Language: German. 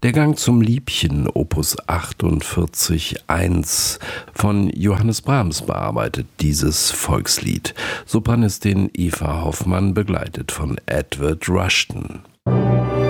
Der Gang zum Liebchen, Opus 48.1 von Johannes Brahms bearbeitet dieses Volkslied. Sopranistin Eva Hoffmann begleitet von Edward Rushton.